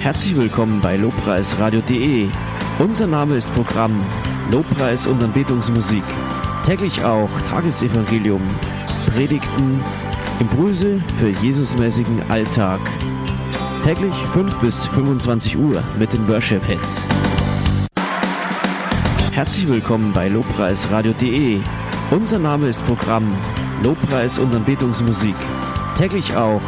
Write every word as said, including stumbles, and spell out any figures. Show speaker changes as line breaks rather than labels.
Herzlich willkommen bei lobpreisradio punkt de. Unser Name ist Programm Lobpreis und Anbetungsmusik. Täglich auch Tagesevangelium, Predigten, Impulse für Jesusmäßigen Alltag. Täglich fünf bis fünfundzwanzig Uhr mit den Worship Hits. Herzlich willkommen bei lobpreisradio punkt de. Unser Name ist Programm Lobpreis und Anbetungsmusik. Täglich auch